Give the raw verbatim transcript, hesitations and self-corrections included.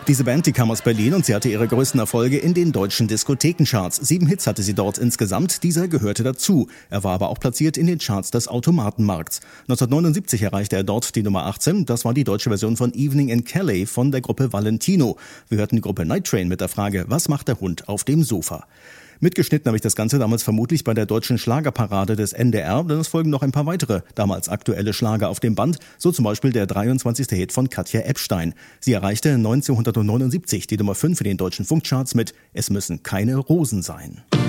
Diese Band, die kam aus Berlin und sie hatte ihre größten Erfolge in den deutschen Diskothekencharts. Sieben Hits hatte sie dort insgesamt, dieser gehörte dazu. Er war aber auch platziert in den Charts des Automatenmarkts. neunzehnhundertneunundsiebzig erreichte er dort die Nummer achtzehn. Das war die deutsche Version von Evening in Calais von der Gruppe Valentino. Wir hörten die Gruppe Night Train mit der Frage, was macht der Hund auf dem Sofa? Mitgeschnitten habe ich das Ganze damals vermutlich bei der deutschen Schlagerparade des N D R, denn es folgen noch ein paar weitere damals aktuelle Schlager auf dem Band, so zum Beispiel der dreiundzwanzigste Hit von Katja Ebstein. Sie erreichte neunzehnhundertneunundsiebzig die Nummer fünf in den deutschen Funkcharts mit »Es müssen keine Rosen sein«.